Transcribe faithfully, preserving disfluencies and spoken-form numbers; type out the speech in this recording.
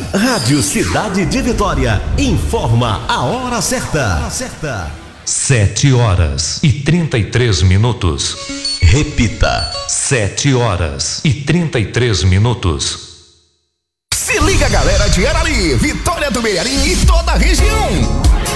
Rádio Cidade de Vitória, informa a hora certa. Hora certa. Sete horas e trinta e três minutos. Repita. Sete horas e trinta e três minutos. Se liga, galera de Arali, Vitória do Mearim e toda a região.